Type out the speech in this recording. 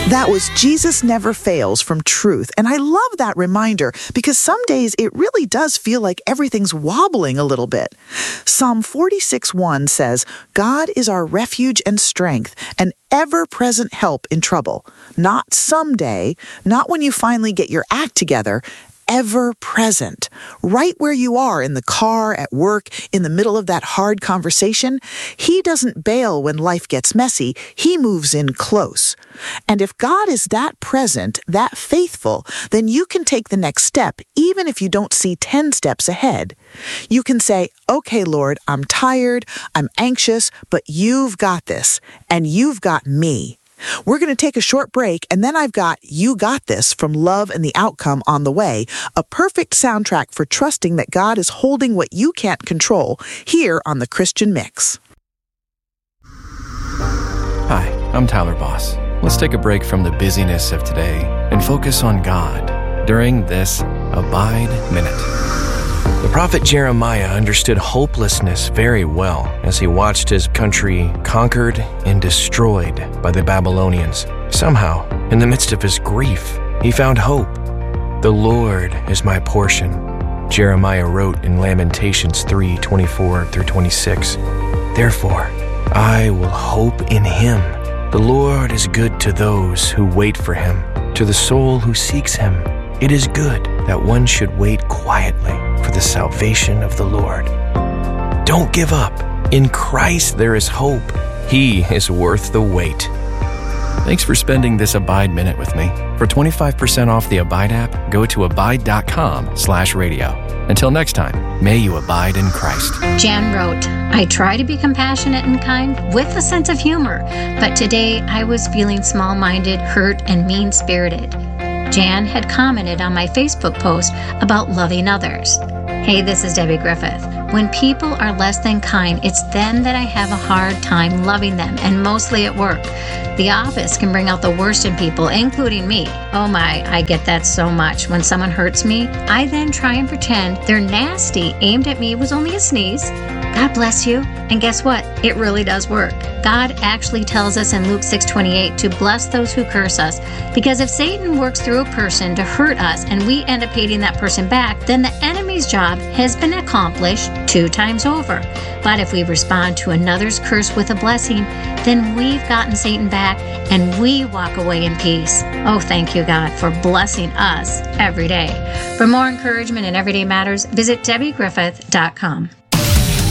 That was Jesus Never Fails from Truth. And I love that reminder because some days it really does feel like everything's wobbling a little bit. Psalm 46:1 says, God is our refuge and strength, an ever-present help in trouble. Not someday, not when you finally get your act together, ever present. Right where you are in the car, at work, in the middle of that hard conversation, he doesn't bail when life gets messy. He moves in close. And if God is that present, that faithful, then you can take the next step, even if you don't see 10 steps ahead. You can say, okay, Lord, I'm tired, I'm anxious, but you've got this, and you've got me. We're going to take a short break, and then I've got You Got This from Love and the Outcome on the way, a perfect soundtrack for trusting that God is holding what you can't control here on The Christian Mix. Hi, I'm Tyler Boss. Let's take a break from the busyness of today and focus on God during this Abide Minute. The prophet Jeremiah understood hopelessness very well as he watched his country conquered and destroyed by the Babylonians. Somehow, in the midst of his grief, he found hope. The Lord is my portion, Jeremiah wrote in Lamentations 3:24-26. Therefore, I will hope in him. The Lord is good to those who wait for him, to the soul who seeks him. It is good that one should wait quietly for the salvation of the Lord. Don't give up. In Christ there is hope. He is worth the wait. Thanks for spending this Abide Minute with me. For 25% off the Abide app, go to abide.com/radio. Until next time, may you abide in Christ. Jan wrote, I try to be compassionate and kind with a sense of humor, but today I was feeling small-minded, hurt, and mean-spirited. Jan had commented on my Facebook post about loving others. Hey, this is Debbie Griffith. When people are less than kind, it's then that I have a hard time loving them, and mostly at work. The office can bring out the worst in people, including me. Oh my, I get that so much. When someone hurts me, I then try and pretend their nasty aimed at me was only a sneeze. God bless you. And guess what? It really does work. God actually tells us in Luke 6:28 to bless those who curse us. Because if Satan works through a person to hurt us and we end up hating that person back, then the enemy's job has been accomplished 2 times over. But if we respond to another's curse with a blessing, then we've gotten Satan back and we walk away in peace. Oh, thank you, God, for blessing us every day. For more encouragement in everyday matters, visit DebbieGriffith.com.